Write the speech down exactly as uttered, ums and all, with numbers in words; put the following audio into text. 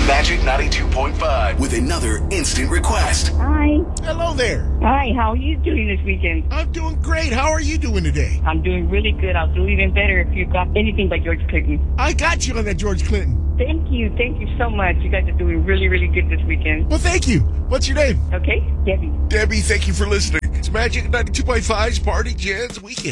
Magic ninety-two point five with another instant request. Hi. Hello there. Hi, how are you doing this weekend? I'm doing great. How are you doing today? I'm doing really good. I'll do even better if you got anything by George Clinton. I got you on that George Clinton. Thank you. Thank you so much. You guys are doing really, really good this weekend. Well, thank you. What's your name? Okay, Debbie. Debbie, thank you for listening. It's Magic ninety-two point five's Party Jazz Weekend.